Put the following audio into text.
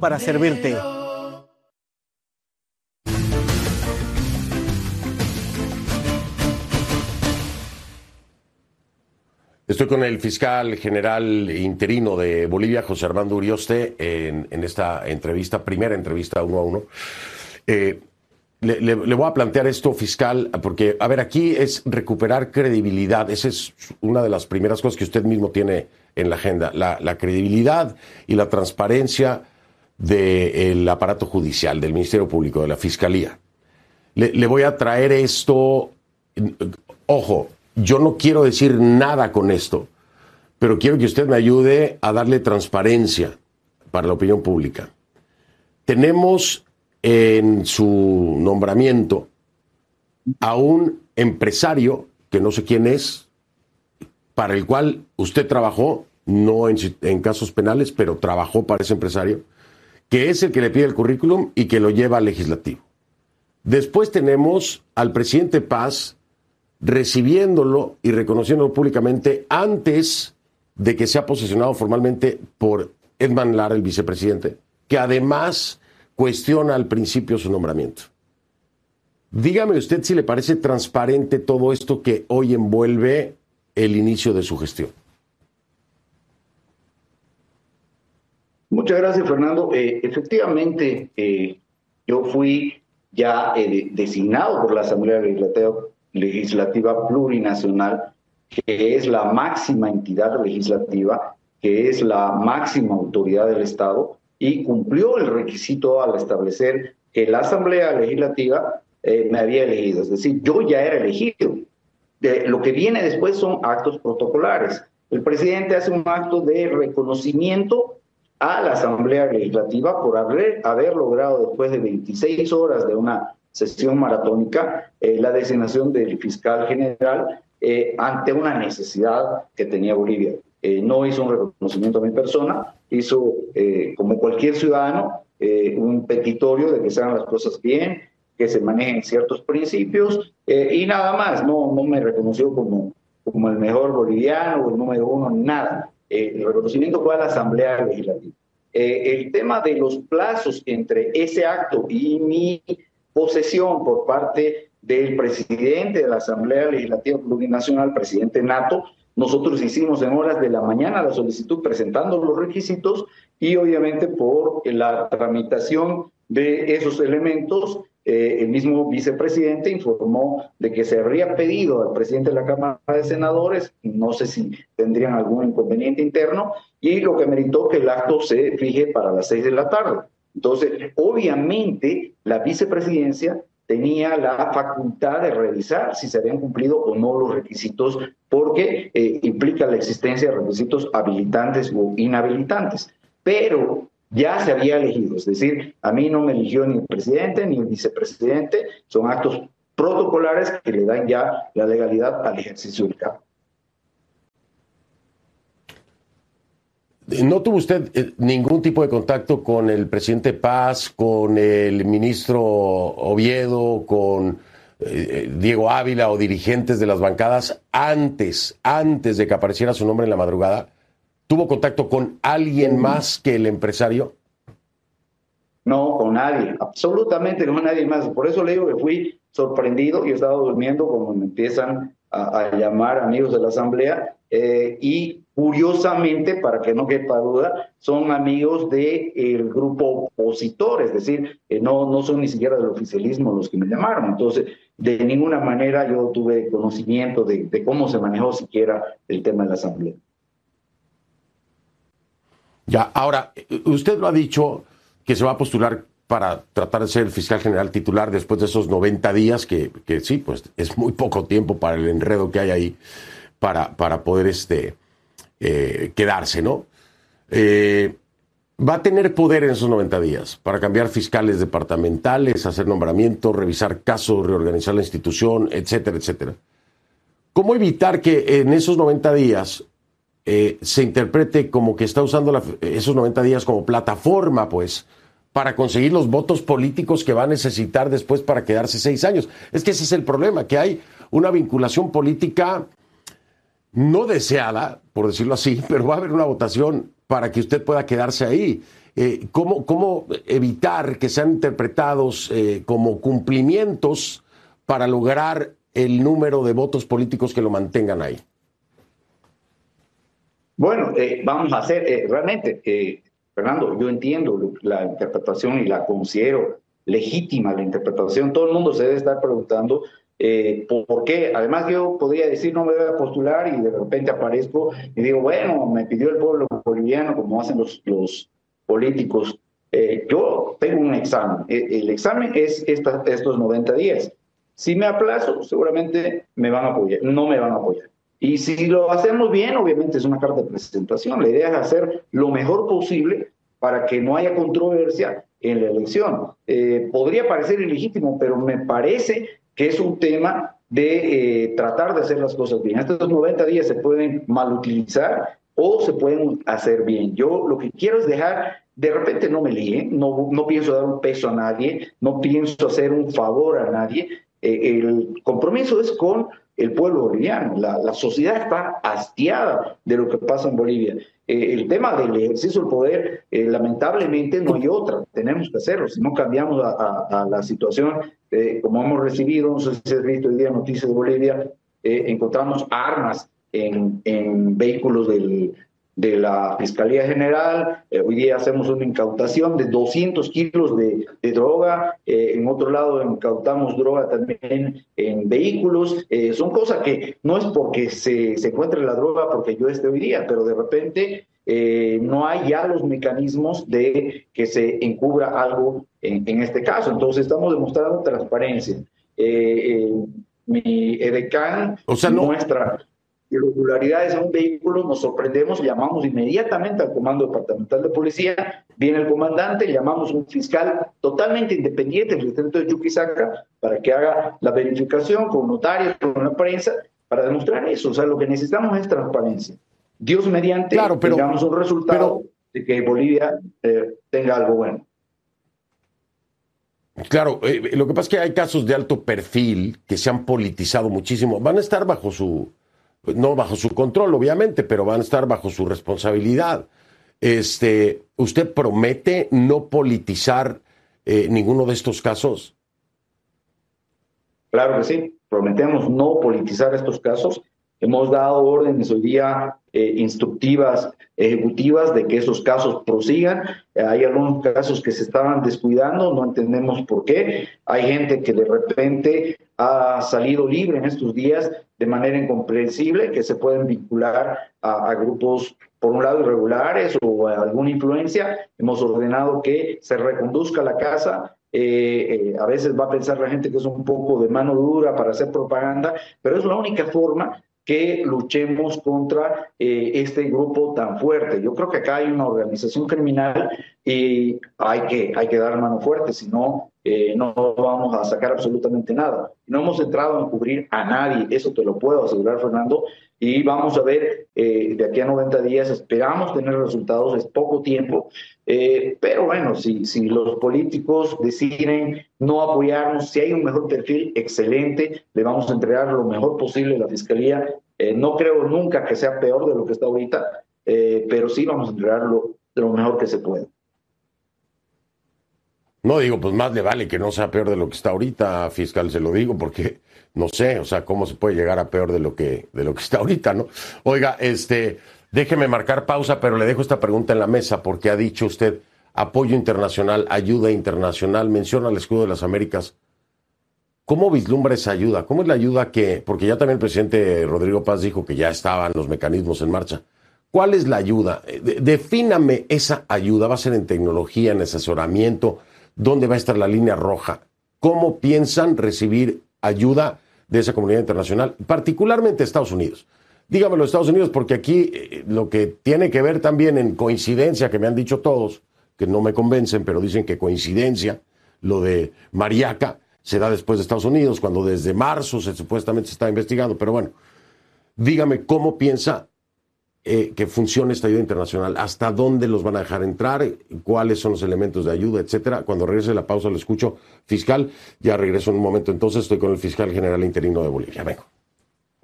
para servirte. Estoy con el fiscal general interino de Bolivia, José Armando Urioste, en esta entrevista, primera entrevista 1 a 1. Le voy a plantear esto, fiscal, porque, a ver, aquí es recuperar credibilidad. Esa es una de las primeras cosas que usted mismo tiene en la agenda, la credibilidad y la transparencia del aparato judicial, del Ministerio Público, de la Fiscalía. Le voy a traer esto, ojo, yo no quiero decir nada con esto, pero quiero que usted me ayude a darle transparencia para la opinión pública. Tenemos en su nombramiento a un empresario, que no sé quién es, para el cual usted trabajó, no en casos penales, pero trabajó para ese empresario, que es el que le pide el currículum y que lo lleva al legislativo. Después tenemos al presidente Paz recibiéndolo y reconociéndolo públicamente antes de que sea posesionado formalmente por Edman Lara, el vicepresidente, que además cuestiona al principio su nombramiento. Dígame usted si le parece transparente todo esto que hoy envuelve el inicio de su gestión. Muchas gracias, Fernando. Efectivamente, yo fui ya designado por la Asamblea Legislativa Plurinacional, que es la máxima entidad legislativa, que es la máxima autoridad del Estado, y cumplió el requisito al establecer que la Asamblea Legislativa me había elegido. Es decir, yo ya era elegido. Lo que viene después son actos protocolares. El presidente hace un acto de reconocimiento a la Asamblea Legislativa por haber logrado, después de 26 horas de una sesión maratónica, la designación del fiscal general ante una necesidad que tenía Bolivia. No hizo un reconocimiento a mi persona, hizo, como cualquier ciudadano, un petitorio de que se hagan las cosas bien, que se manejen ciertos principios, y nada más. No me reconoció como el mejor boliviano o el número uno, ni nada. El reconocimiento fue a la Asamblea Legislativa. El tema de los plazos entre ese acto y mi posesión por parte del presidente de la Asamblea Legislativa Plurinacional, presidente Nato, nosotros hicimos en horas de la mañana la solicitud presentando los requisitos, y obviamente por la tramitación de esos elementos, el mismo vicepresidente informó de que se habría pedido al presidente de la Cámara de Senadores, no sé si tendrían algún inconveniente interno, y lo que meritó que el acto se fije para las 6 de la tarde. Entonces, obviamente, la vicepresidencia tenía la facultad de revisar si se habían cumplido o no los requisitos, porque implica la existencia de requisitos habilitantes o inhabilitantes. Pero ya se había elegido, es decir, a mí no me eligió ni el presidente ni el vicepresidente, son actos protocolares que le dan ya la legalidad al ejercicio del cargo. ¿No tuvo usted ningún tipo de contacto con el presidente Paz, con el ministro Oviedo, con Diego Ávila o dirigentes de las bancadas antes de que apareciera su nombre en la madrugada? ¿Tuvo contacto con alguien más que el empresario? No, con nadie, absolutamente con nadie más. Por eso le digo que fui sorprendido. Yo estaba durmiendo cuando me empiezan a llamar amigos de la Asamblea, y curiosamente, para que no quepa duda, son amigos del grupo opositor, es decir, no son ni siquiera del oficialismo los que me llamaron. Entonces, de ninguna manera yo tuve conocimiento de cómo se manejó siquiera el tema de la Asamblea. Ya, ahora, usted lo ha dicho que se va a postular para tratar de ser el fiscal general titular después de esos 90 días, que sí, pues es muy poco tiempo para el enredo que hay ahí para poder quedarse, ¿no? Va a tener poder en esos 90 días para cambiar fiscales departamentales, hacer nombramientos, revisar casos, reorganizar la institución, etcétera, etcétera. ¿Cómo evitar que en esos 90 días se interprete como que está usando esos 90 días como plataforma, pues, para conseguir los votos políticos que va a necesitar después para quedarse 6 años? Es que ese es el problema, que hay una vinculación política no deseada, por decirlo así, pero va a haber una votación para que usted pueda quedarse ahí. ¿Cómo evitar que sean interpretados como cumplimientos para lograr el número de votos políticos que lo mantengan ahí? Bueno, vamos a hacer, realmente, Fernando, yo entiendo la interpretación y la considero legítima la interpretación. Todo el mundo se debe estar preguntando por qué. Además, yo podría decir no me voy a postular y de repente aparezco y digo, bueno, me pidió el pueblo boliviano, como hacen los políticos. Yo tengo un examen. El examen es estos 90 días. Si me aplazo, seguramente me van a apoyar, no me van a apoyar. Y si lo hacemos bien, obviamente es una carta de presentación. La idea es hacer lo mejor posible para que no haya controversia en la elección. Podría parecer ilegítimo, pero me parece que es un tema de tratar de hacer las cosas bien. Estos 90 días se pueden mal utilizar o se pueden hacer bien. Yo lo que quiero es dejar, de repente no me líe, no pienso dar un peso a nadie, no pienso hacer un favor a nadie. El compromiso es con el pueblo boliviano. La sociedad está hastiada de lo que pasa en Bolivia. El tema del ejercicio del poder, lamentablemente no hay otra, tenemos que hacerlo, si no cambiamos a la situación, como hemos recibido, no sé si has visto hoy día Noticias de Bolivia, encontramos armas en vehículos de la Fiscalía General. Hoy día hacemos una incautación de 200 kilos de droga. En otro lado incautamos droga también en vehículos. Son cosas que no es porque se encuentre la droga porque yo esté hoy día, pero de repente no hay ya los mecanismos de que se encubra algo en este caso. Entonces estamos demostrando transparencia. Mi edecán muestra irregularidades en un vehículo, nos sorprendemos, llamamos inmediatamente al Comando Departamental de Policía, viene el comandante, llamamos a un fiscal totalmente independiente del distrito de Chuquisaca para que haga la verificación con notarios, con la prensa, para demostrar eso. O sea, lo que necesitamos es transparencia. Dios mediante, tengamos un resultado de que Bolivia tenga algo bueno. Claro, lo que pasa es que hay casos de alto perfil que se han politizado muchísimo. Van a estar no bajo su control, obviamente, pero van a estar bajo su responsabilidad. ¿Usted promete no politizar ninguno de estos casos? Claro que sí, prometemos no politizar estos casos. Hemos dado órdenes hoy día instructivas, ejecutivas, de que esos casos prosigan. Hay algunos casos que se estaban descuidando, no entendemos por qué. Hay gente que de repente ha salido libre en estos días de manera incomprensible, que se pueden vincular a grupos, por un lado, irregulares o a alguna influencia. Hemos ordenado que se reconduzca la casa. A veces va a pensar la gente que es un poco de mano dura para hacer propaganda, pero es la única forma que luchemos contra este grupo tan fuerte. Yo creo que acá hay una organización criminal y hay que dar mano fuerte, si no, no vamos a sacar absolutamente nada. No hemos entrado a encubrir a nadie, eso te lo puedo asegurar, Fernando, y vamos a ver de aquí a 90 días, esperamos tener resultados, es poco tiempo, pero bueno, si los políticos deciden no apoyarnos, si hay un mejor perfil, excelente, le vamos a entregar lo mejor posible a la Fiscalía. No creo nunca que sea peor de lo que está ahorita, pero sí vamos a entregar lo mejor que se pueda. No, digo, pues más le vale que no sea peor de lo que está ahorita, fiscal, se lo digo, porque no sé, o sea, cómo se puede llegar a peor de lo que está ahorita, ¿no? Oiga, déjeme marcar pausa, pero le dejo esta pregunta en la mesa, porque ha dicho usted apoyo internacional, ayuda internacional, menciona el escudo de las Américas. ¿Cómo vislumbra esa ayuda? ¿Cómo es la ayuda porque ya también el presidente Rodrigo Paz dijo que ya estaban los mecanismos en marcha? ¿Cuál es la ayuda? Defíname esa ayuda. ¿Va a ser en tecnología, en asesoramiento? ¿Dónde va a estar la línea roja? ¿Cómo piensan recibir ayuda de esa comunidad internacional, particularmente Estados Unidos? Dígamelo, Estados Unidos, porque aquí lo que tiene que ver también en coincidencia, que me han dicho todos, que no me convencen, pero dicen que coincidencia, lo de Mariaca se da después de Estados Unidos, cuando desde marzo supuestamente se está investigando. Pero bueno, dígame cómo piensa que funcione esta ayuda internacional, hasta dónde los van a dejar entrar, cuáles son los elementos de ayuda, etcétera. Cuando regrese la pausa lo escucho. Fiscal, ya regreso en un momento, entonces estoy con el fiscal general interino de Bolivia. Vengo.